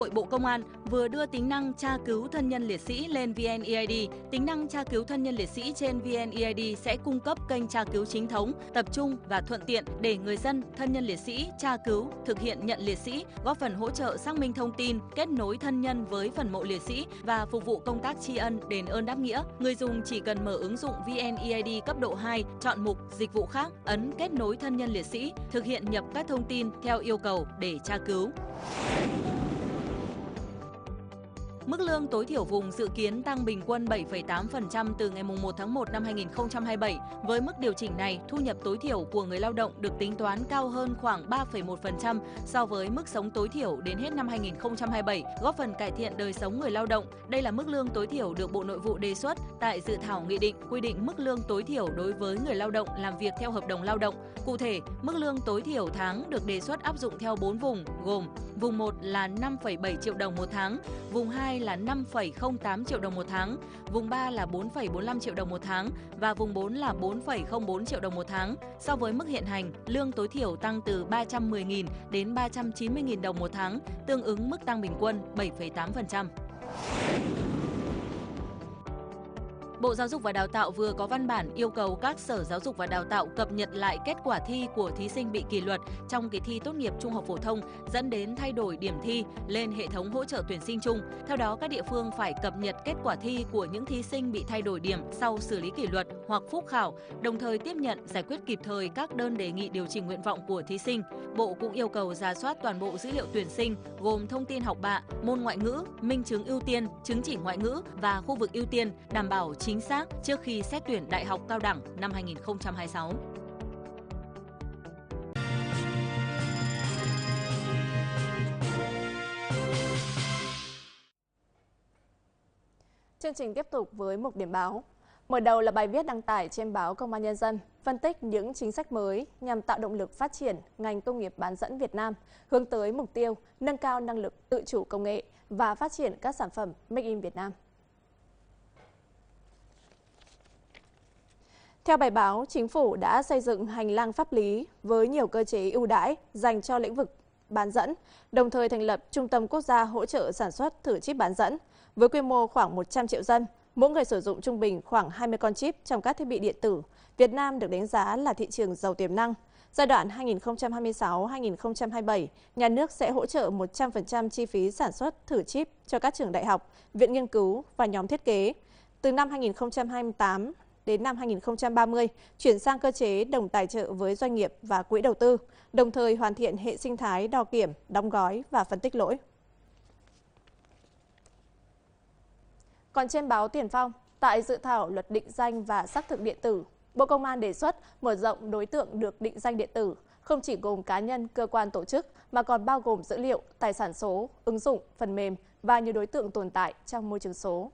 Bộ Công an vừa đưa tính năng tra cứu thân nhân liệt sĩ lên VNeID. Tính năng tra cứu thân nhân liệt sĩ trên VNeID sẽ cung cấp kênh tra cứu chính thống, tập trung và thuận tiện để người dân, thân nhân liệt sĩ tra cứu, thực hiện nhận liệt sĩ, góp phần hỗ trợ xác minh thông tin, kết nối thân nhân với phần mộ liệt sĩ và phục vụ công tác tri ân, đền ơn đáp nghĩa. Người dùng chỉ cần mở ứng dụng VNeID cấp độ 2, chọn mục Dịch vụ khác, ấn Kết nối thân nhân liệt sĩ, thực hiện nhập các thông tin theo yêu cầu để tra cứu. Mức lương tối thiểu vùng dự kiến tăng bình quân 7,8% từ ngày 1 tháng 1 năm 2027. Với mức điều chỉnh này, thu nhập tối thiểu của người lao động được tính toán cao hơn khoảng 3,1% so với mức sống tối thiểu đến hết năm 2027, góp phần cải thiện đời sống người lao động. Đây là mức lương tối thiểu được Bộ Nội vụ đề xuất tại dự thảo nghị định quy định mức lương tối thiểu đối với người lao động làm việc theo hợp đồng lao động. Cụ thể, mức lương tối thiểu tháng được đề xuất áp dụng theo 4 vùng, gồm vùng 1 là 5,7 triệu đồng một tháng, vùng 2 là 5,08 triệu đồng một tháng, vùng 3 là 4,45 triệu đồng một tháng và vùng 4 là 4,04 triệu đồng một tháng. So với mức hiện hành, lương tối thiểu tăng từ 310.000 đến 390.000 đồng một tháng, tương ứng mức tăng bình quân 7,8%. Bộ Giáo dục và Đào tạo vừa có văn bản yêu cầu các sở giáo dục và đào tạo cập nhật lại kết quả thi của thí sinh bị kỷ luật trong kỳ thi tốt nghiệp trung học phổ thông dẫn đến thay đổi điểm thi lên hệ thống hỗ trợ tuyển sinh chung. Theo đó, các địa phương phải cập nhật kết quả thi của những thí sinh bị thay đổi điểm sau xử lý kỷ luật hoặc phúc khảo, đồng thời tiếp nhận giải quyết kịp thời các đơn đề nghị điều chỉnh nguyện vọng của thí sinh. Bộ cũng yêu cầu rà soát toàn bộ dữ liệu tuyển sinh gồm thông tin học bạ, môn ngoại ngữ, minh chứng ưu tiên, chứng chỉ ngoại ngữ và khu vực ưu tiên, đảm bảo chính xác trước khi xét tuyển đại học cao đẳng năm 2026. Chương trình tiếp tục với mục điểm báo. Mở đầu là bài viết đăng tải trên báo Công an Nhân dân, phân tích những chính sách mới nhằm tạo động lực phát triển ngành công nghiệp bán dẫn Việt Nam, hướng tới mục tiêu nâng cao năng lực tự chủ công nghệ và phát triển các sản phẩm Make in Việt Nam. Theo bài báo, Chính phủ đã xây dựng hành lang pháp lý với nhiều cơ chế ưu đãi dành cho lĩnh vực bán dẫn, đồng thời thành lập Trung tâm Quốc gia hỗ trợ sản xuất thử chip bán dẫn. Với quy mô khoảng 100 triệu dân, mỗi người sử dụng trung bình khoảng 20 con chip trong các thiết bị điện tử. Việt Nam được đánh giá là thị trường giàu tiềm năng. Giai đoạn 2026-2027, nhà nước sẽ hỗ trợ 100% chi phí sản xuất thử chip cho các trường đại học, viện nghiên cứu và nhóm thiết kế. Từ năm 2028 đến năm 2030, chuyển sang cơ chế đồng tài trợ với doanh nghiệp và quỹ đầu tư, đồng thời hoàn thiện hệ sinh thái đo kiểm, đóng gói và phân tích lỗi. Còn trên báo Tiền Phong, tại dự thảo luật định danh và xác thực điện tử, Bộ Công an đề xuất mở rộng đối tượng được định danh điện tử, không chỉ gồm cá nhân, cơ quan tổ chức, mà còn bao gồm dữ liệu, tài sản số, ứng dụng, phần mềm và nhiều đối tượng tồn tại trong môi trường số.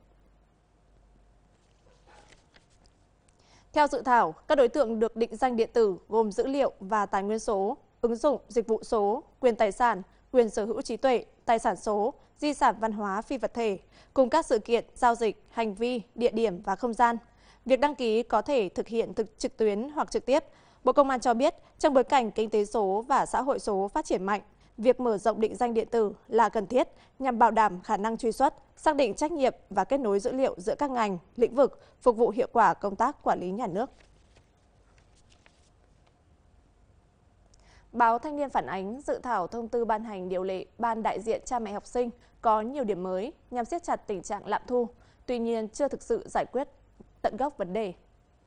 Theo dự thảo, các đối tượng được định danh điện tử gồm dữ liệu và tài nguyên số, ứng dụng, dịch vụ số, quyền tài sản, quyền sở hữu trí tuệ, tài sản số, di sản văn hóa phi vật thể, cùng các sự kiện, giao dịch, hành vi, địa điểm và không gian. Việc đăng ký có thể thực hiện trực tuyến hoặc trực tiếp. Bộ Công an cho biết, trong bối cảnh kinh tế số và xã hội số phát triển mạnh, việc mở rộng định danh điện tử là cần thiết nhằm bảo đảm khả năng truy xuất, xác định trách nhiệm và kết nối dữ liệu giữa các ngành, lĩnh vực, phục vụ hiệu quả công tác quản lý nhà nước. Báo Thanh niên phản ánh dự thảo thông tư ban hành điều lệ ban đại diện cha mẹ học sinh có nhiều điểm mới nhằm siết chặt tình trạng lạm thu, tuy nhiên chưa thực sự giải quyết tận gốc vấn đề.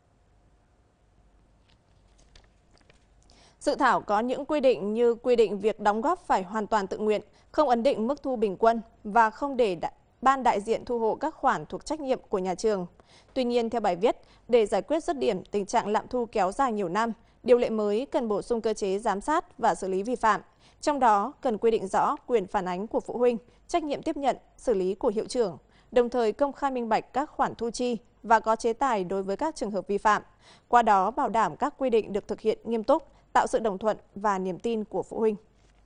Dự thảo có những quy định như quy định việc đóng góp phải hoàn toàn tự nguyện, không ấn định mức thu bình quân và không để ban đại diện thu hộ các khoản thuộc trách nhiệm của nhà trường. Tuy nhiên, theo bài viết, để giải quyết dứt điểm tình trạng lạm thu kéo dài nhiều năm, điều lệ mới cần bổ sung cơ chế giám sát và xử lý vi phạm. Trong đó, cần quy định rõ quyền phản ánh của phụ huynh, trách nhiệm tiếp nhận, xử lý của hiệu trưởng, đồng thời công khai minh bạch các khoản thu chi và có chế tài đối với các trường hợp vi phạm. Qua đó, bảo đảm các quy định được thực hiện nghiêm túc, tạo sự đồng thuận và niềm tin của phụ huynh.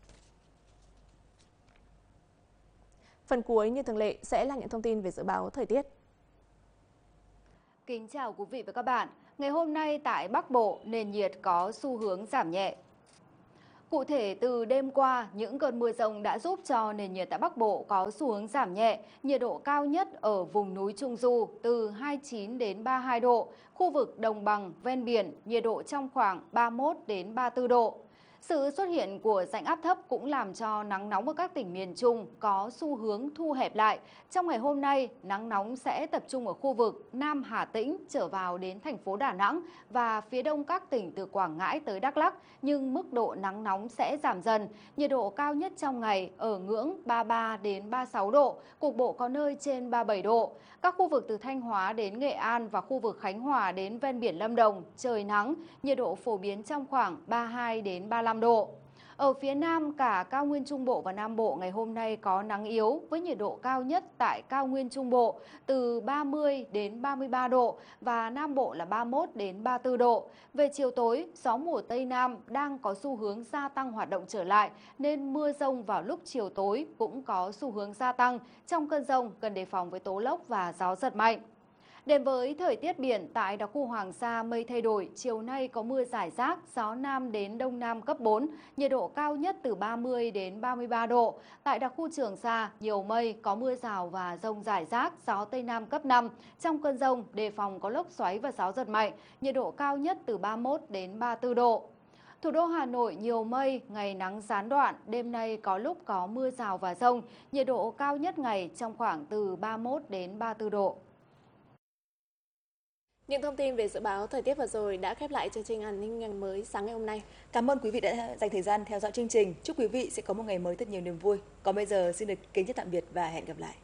Phần cuối như thường lệ sẽ là những thông tin về dự báo thời tiết. Kính chào quý vị và các bạn. Ngày hôm nay tại Bắc Bộ, nền nhiệt có xu hướng giảm nhẹ. Cụ thể, từ đêm qua, những cơn mưa rông đã giúp cho nền nhiệt tại Bắc Bộ có xu hướng giảm nhẹ, nhiệt độ cao nhất ở vùng núi Trung Du từ 29 đến 32 độ, khu vực đồng bằng, ven biển, nhiệt độ trong khoảng 31 đến 34 độ. Sự xuất hiện của rãnh áp thấp cũng làm cho nắng nóng ở các tỉnh miền Trung có xu hướng thu hẹp lại. Trong ngày hôm nay, nắng nóng sẽ tập trung ở khu vực Nam Hà Tĩnh trở vào đến thành phố Đà Nẵng và phía đông các tỉnh từ Quảng Ngãi tới Đắk Lắk, nhưng mức độ nắng nóng sẽ giảm dần. Nhiệt độ cao nhất trong ngày ở ngưỡng 33 đến 36 độ, cục bộ có nơi trên 37 độ. Các khu vực từ Thanh Hóa đến Nghệ An và khu vực Khánh Hòa đến ven biển Lâm Đồng, trời nắng, nhiệt độ phổ biến trong khoảng 32 đến 35 độ. Ở phía Nam, cả cao nguyên Trung Bộ và Nam Bộ ngày hôm nay có nắng yếu với nhiệt độ cao nhất tại cao nguyên Trung Bộ từ 30 đến 33 độ và Nam Bộ là 31 đến 34 độ. Về chiều tối, gió mùa Tây Nam đang có xu hướng gia tăng hoạt động trở lại nên mưa rông vào lúc chiều tối cũng có xu hướng gia tăng. Trong cơn rông cần đề phòng với tố lốc và gió giật mạnh. Đến với thời tiết biển, tại đặc khu Hoàng Sa mây thay đổi, chiều nay có mưa rải rác, gió Nam đến Đông Nam cấp 4, nhiệt độ cao nhất từ 30 đến 33 độ. Tại đặc khu Trường Sa, nhiều mây, có mưa rào và dông rải rác, gió Tây Nam cấp 5. Trong cơn dông, đề phòng có lốc xoáy và gió giật mạnh, nhiệt độ cao nhất từ 31 đến 34 độ. Thủ đô Hà Nội nhiều mây, ngày nắng gián đoạn, đêm nay có lúc có mưa rào và dông, nhiệt độ cao nhất ngày trong khoảng từ 31 đến 34 độ. Những thông tin về dự báo thời tiết vừa rồi đã khép lại chương trình An ninh ngày mới sáng ngày hôm nay. Cảm ơn quý vị đã dành thời gian theo dõi chương trình. Chúc quý vị sẽ có một ngày mới thật nhiều niềm vui. Còn bây giờ xin được kính chào tạm biệt và hẹn gặp lại.